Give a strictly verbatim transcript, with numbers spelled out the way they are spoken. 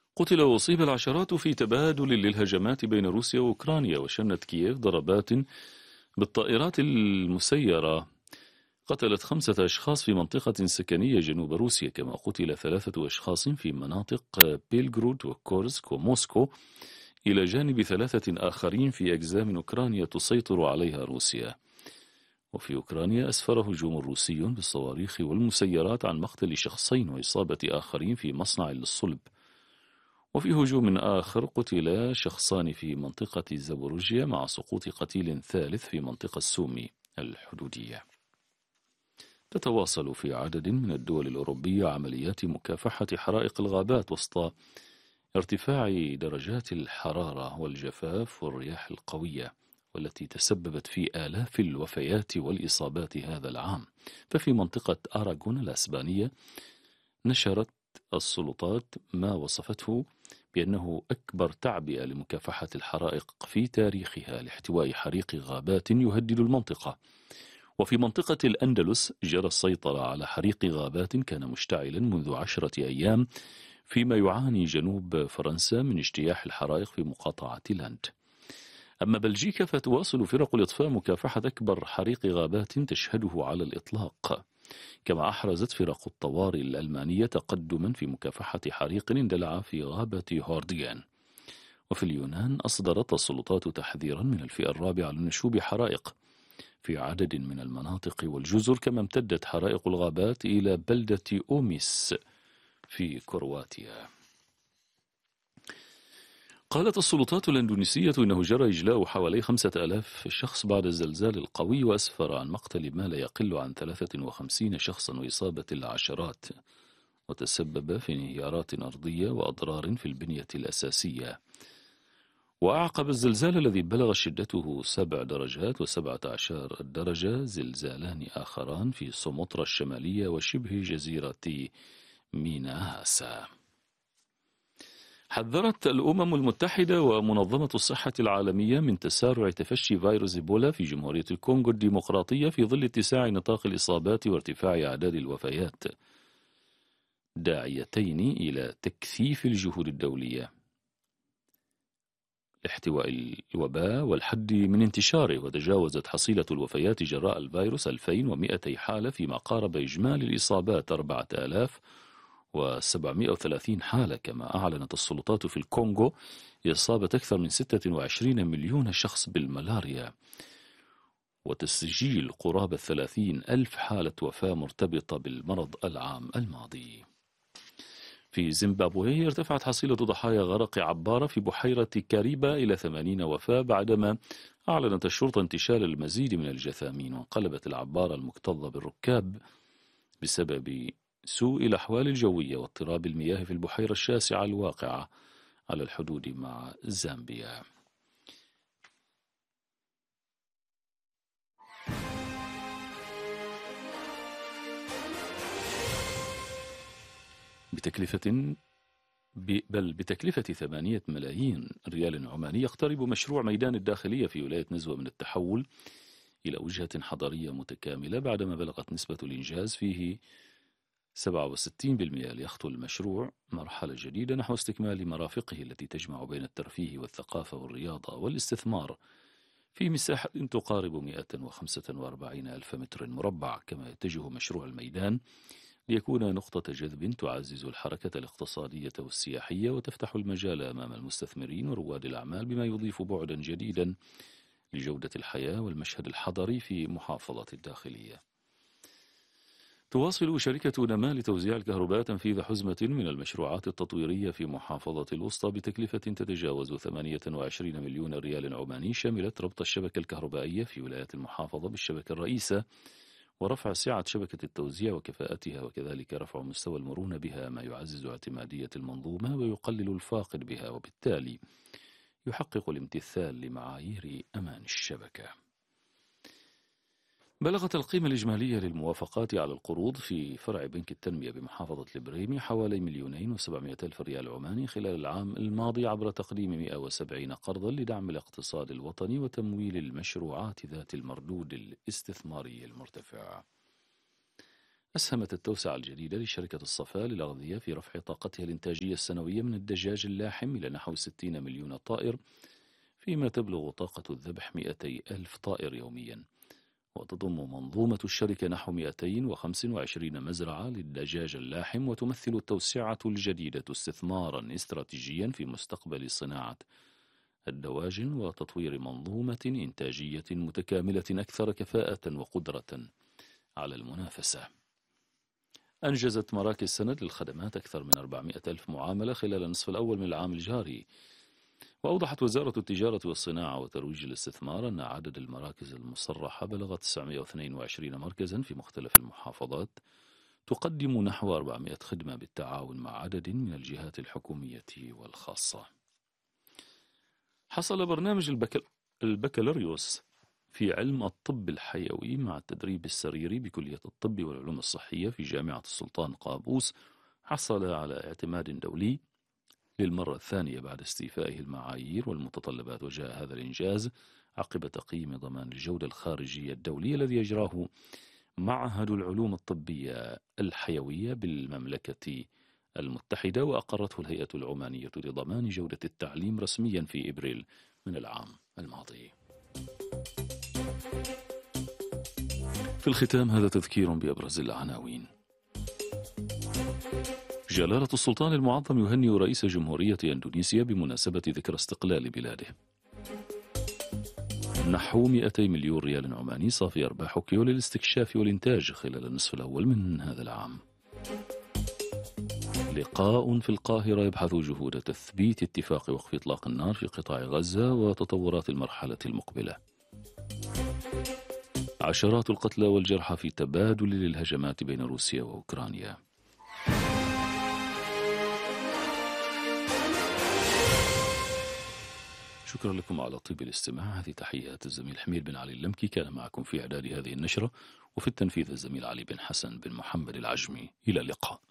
قتل وأصيب العشرات في تبادل للهجمات بين روسيا وأوكرانيا، وشنت كييف ضربات بالطائرات المسيرة قتلت خمسة أشخاص في منطقة سكنية جنوب روسيا، كما قتل ثلاثة أشخاص في مناطق بيلغرود وكورسك وموسكو، إلى جانب ثلاثة آخرين في أجزاء من أوكرانيا تسيطر عليها روسيا. وفي أوكرانيا أسفر هجوم روسي بالصواريخ والمسيرات عن مقتل شخصين وإصابة آخرين في مصنع للصلب. وفي هجوم آخر قتل شخصان في منطقة زابوروجيا، مع سقوط قتيل ثالث في منطقة سومي الحدودية. تتواصل في عدد من الدول الأوروبية عمليات مكافحة حرائق الغابات وسط ارتفاع درجات الحرارة والجفاف والرياح القوية، والتي تسببت في آلاف الوفيات والإصابات هذا العام. ففي منطقة أراغون الأسبانية نشرت السلطات ما وصفته بأنه أكبر تعبئة لمكافحة الحرائق في تاريخها لاحتواء حريق غابات يهدد المنطقة. وفي منطقة الأندلس جرى السيطرة على حريق غابات كان مشتعلا منذ عشرة أيام، فيما يعاني جنوب فرنسا من اجتياح الحرائق في مقاطعة لاند. أما بلجيكا فتواصل فرق الإطفاء مكافحة أكبر حريق غابات تشهده على الإطلاق، كما أحرزت فرق الطوارئ الألمانية تقدما في مكافحة حريق اندلع في غابة هورديان. وفي اليونان أصدرت السلطات تحذيرا من الفئة الرابعة لنشوب حرائق في عدد من المناطق والجزر، كما امتدت حرائق الغابات إلى بلدة أوميس في كرواتيا. قالت السلطات الأندونيسية إنه جرى إجلاء حوالي خمسة آلاف شخص بعد الزلزال القوي، وأسفر عن مقتل ما لا يقل عن ثلاثة وخمسين شخصا وإصابة العشرات، وتسبب في انهيارات أرضية وأضرار في البنية الأساسية. وأعقب الزلزال الذي بلغ شدته سبع درجات وسبعة عشر درجة زلزالان آخران في سومطرة الشمالية وشبه جزيرة ميناهاسا. حذرت الأمم المتحدة ومنظمة الصحة العالمية من تسارع تفشي فيروس إيبولا في جمهورية الكونغو الديمقراطية في ظل اتساع نطاق الإصابات وارتفاع أعداد الوفيات، داعيتين إلى تكثيف الجهود الدولية لاحتواء الوباء والحد من انتشاره. وتجاوزت حصيلة الوفيات جراء الفيروس ألفين ومئتي حالة، فيما قارب إجمالي الإصابات أربعة آلاف وسبعمئة وثلاثين حالة. كما أعلنت السلطات في الكونغو إصابة أكثر من ستة وعشرين مليون شخص بالملاريا، وتسجيل قرابة ثلاثين ألف حالة وفاة مرتبطة بالمرض العام الماضي. في زيمبابوي ارتفعت حصيلة ضحايا غرق عبارة في بحيرة كاريبا إلى ثمانين وفاة، بعدما أعلنت الشرطة انتشال المزيد من الجثامين. وانقلبت العبارة المكتظة بالركاب بسبب سوء الأحوال الجوية واضطراب المياه في البحيرة الشاسعة الواقعة على الحدود مع زامبيا. بتكلفة بل بتكلفة ثمانية ملايين ريال عماني يقترب مشروع ميدان الداخلية في ولاية نزوة من التحول إلى وجهة حضرية متكاملة، بعدما بلغت نسبة الإنجاز فيه سبعة وستين بالمئة، ليخطو المشروع مرحلة جديدة نحو استكمال مرافقه التي تجمع بين الترفيه والثقافة والرياضة والاستثمار في مساحة تقارب مئة وخمسة وأربعين ألف متر مربع. كما يتجه مشروع الميدان ليكون نقطة جذب تعزز الحركة الاقتصادية والسياحية وتفتح المجال أمام المستثمرين ورواد الأعمال، بما يضيف بعدا جديدا لجودة الحياة والمشهد الحضري في محافظة الداخلية. تواصل شركة نما لتوزيع الكهرباء تنفيذ حزمة من المشروعات التطويرية في محافظة الوسطى بتكلفة تتجاوز ثمانية وعشرين مليون ريال عماني، شملت ربط الشبكة الكهربائية في ولايات المحافظة بالشبكة الرئيسة، ورفع سعة شبكة التوزيع وكفاءتها، وكذلك رفع مستوى المرونة بها، ما يعزز اعتمادية المنظومة ويقلل الفاقد بها، وبالتالي يحقق الامتثال لمعايير أمان الشبكة. بلغت القيمة الإجمالية للموافقات على القروض في فرع بنك التنمية بمحافظة البريمي حوالي مليونين وسبعمائة ألف ريال عماني خلال العام الماضي، عبر تقديم مئة وسبعين قرضا لدعم الاقتصاد الوطني وتمويل المشروعات ذات المردود الاستثماري المرتفع. أسهمت التوسعة الجديدة لشركة الصفاء للأغذية في رفع طاقتها الإنتاجية السنوية من الدجاج اللاحم إلى نحو ستين مليون طائر، فيما تبلغ طاقة الذبح مئتي ألف طائر يوميا. وتضم منظومة الشركة نحو مئتين وخمسة وعشرين مزرعة للدجاج اللاحم، وتمثل التوسعة الجديدة استثمارا استراتيجيا في مستقبل صناعة الدواجن وتطوير منظومة إنتاجية متكاملة أكثر كفاءة وقدرة على المنافسة. أنجزت مراكز سند للخدمات أكثر من أربعمئة ألف معاملة خلال النصف الأول من العام الجاري. وأوضحت وزارة التجارة والصناعة وترويج الاستثمار أن عدد المراكز المصرحة بلغ تسعمئة واثنين وعشرين مركزا في مختلف المحافظات، تقدم نحو أربعمئة خدمة بالتعاون مع عدد من الجهات الحكومية والخاصة. حصل برنامج البكال... البكالوريوس في علم الطب الحيوي مع التدريب السريري بكلية الطب والعلوم الصحية في جامعة السلطان قابوس حصل على اعتماد دولي للمرة الثانية بعد استيفائه المعايير والمتطلبات. وجاء هذا الإنجاز عقب تقييم ضمان الجودة الخارجي الدولي الذي يجراه معهد العلوم الطبية الحيوية بالمملكة المتحدة، وأقرته الهيئة العمانية لضمان جودة التعليم رسميا في إبريل من العام الماضي. في الختام هذا تذكير بأبرز العناوين. جلالة السلطان المعظم يهنئ رئيس جمهورية إندونيسيا بمناسبة ذكرى استقلال بلاده. نحو مئتي مليون ريال عماني صافي أرباح كيو للاستكشاف والإنتاج خلال النصف الأول من هذا العام. لقاء في القاهرة يبحث جهود تثبيت اتفاق وقف إطلاق النار في قطاع غزة وتطورات المرحلة المقبلة. عشرات القتلى والجرحى في تبادل للهجمات بين روسيا وأوكرانيا. شكرا لكم على طيب الاستماع. هذه تحيات الزميل حميد بن علي اللمكي، كان معكم في إعداد هذه النشرة، وفي التنفيذ الزميل علي بن حسن بن محمد العجمي. إلى اللقاء.